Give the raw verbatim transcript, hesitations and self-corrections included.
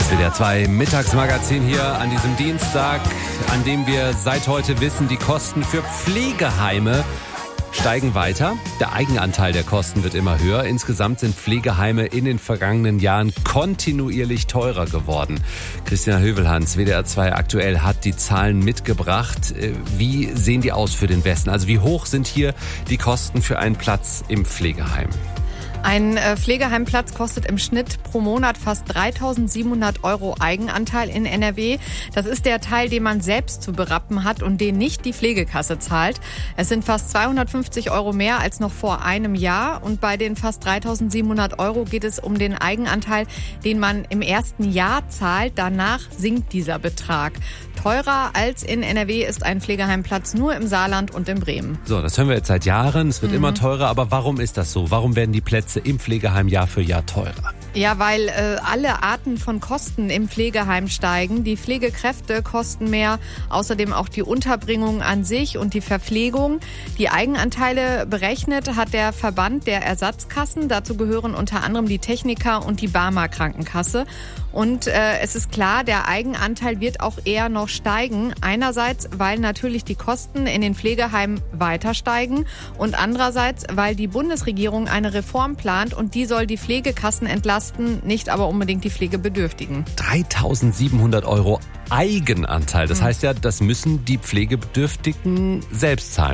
Das W D R zwei Mittagsmagazin hier an diesem Dienstag, an dem wir seit heute wissen, die Kosten für Pflegeheime steigen weiter. Der Eigenanteil der Kosten wird immer höher. Insgesamt sind Pflegeheime in den vergangenen Jahren kontinuierlich teurer geworden. Christina Hövelhans, W D R zwei aktuell, hat die Zahlen mitgebracht. Wie sehen die aus für den Westen? Also wie hoch sind hier die Kosten für einen Platz im Pflegeheim? Ein Pflegeheimplatz kostet im Schnitt pro Monat fast dreitausendsiebenhundert Euro Eigenanteil in N R W. Das ist der Teil, den man selbst zu berappen hat und den nicht die Pflegekasse zahlt. Es sind fast zweihundertfünfzig Euro mehr als noch vor einem Jahr. Und bei den fast dreitausendsiebenhundert Euro geht es um den Eigenanteil, den man im ersten Jahr zahlt. Danach sinkt dieser Betrag. Teurer als in N R W ist ein Pflegeheimplatz nur im Saarland und in Bremen. So, das hören wir jetzt seit Jahren. Es wird mhm. immer teurer. Aber warum ist das so? Warum werden die Plätze im Pflegeheim Jahr für Jahr teurer? Ja, weil äh, alle Arten von Kosten im Pflegeheim steigen. Die Pflegekräfte kosten mehr, außerdem auch die Unterbringung an sich und die Verpflegung. Die Eigenanteile berechnet hat der Verband der Ersatzkassen. Dazu gehören unter anderem die Techniker und die Barmer Krankenkasse. Und äh, es ist klar, der Eigenanteil wird auch eher noch steigen. Einerseits, weil natürlich die Kosten in den Pflegeheimen weiter steigen und andererseits, weil die Bundesregierung eine Reform plant und die soll die Pflegekassen entlasten, nicht aber unbedingt die Pflegebedürftigen. dreitausendsiebenhundert Euro Eigenanteil. Das heißt ja, das müssen die Pflegebedürftigen selbst zahlen.